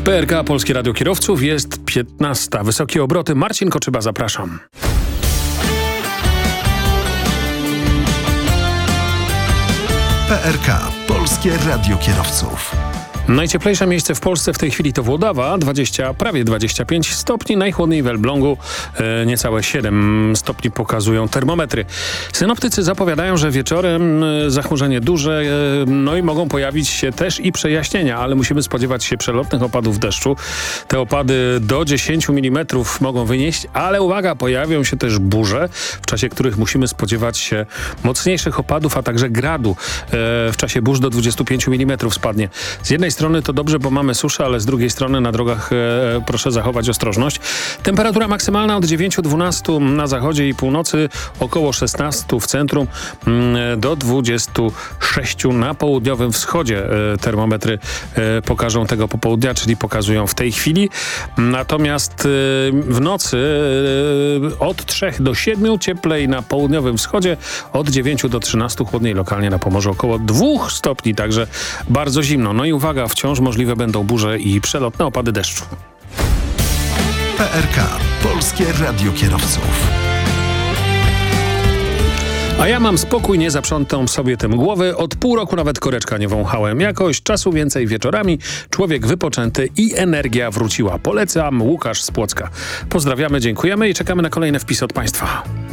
PRK Polskie Radio Kierowców, jest 15. Wysokie obroty. Marcin Koczyba, zapraszam. PRK Polskie Radio Kierowców. Najcieplejsze miejsce w Polsce w tej chwili to Włodawa, prawie 25 stopni. Najchłodniej w Elblągu niecałe 7 stopni pokazują termometry. Synoptycy zapowiadają, że wieczorem zachmurzenie duże, no i mogą pojawić się też i przejaśnienia, ale musimy spodziewać się przelotnych opadów deszczu. Te opady do 10 mm mogą wynieść, ale uwaga, pojawią się też burze, w czasie których musimy spodziewać się mocniejszych opadów, a także gradu. W czasie burz do 25 mm spadnie. Z jednej strony to dobrze, bo mamy suszę, ale z drugiej strony na drogach proszę zachować ostrożność. Temperatura maksymalna od 9-12 na zachodzie i północy, około 16 w centrum, do 26 na południowym wschodzie. Termometry pokażą tego popołudnia, czyli pokazują w tej chwili. Natomiast w nocy od 3 do 7 cieplej na południowym wschodzie, od 9 do 13 chłodniej lokalnie na Pomorzu, około 2 stopni, także bardzo zimno. No i uwaga, wciąż możliwe będą burze i przelotne opady deszczu. PRK Polskie Radio Kierowców. A ja mam spokój, nie zaprzątam sobie tym głowy. Od pół roku nawet koreczka nie wąchałem. Jakoś czasu więcej wieczorami, człowiek wypoczęty i energia wróciła. Polecam, Łukasz z Płocka. Pozdrawiamy, dziękujemy i czekamy na kolejne wpisy od Państwa.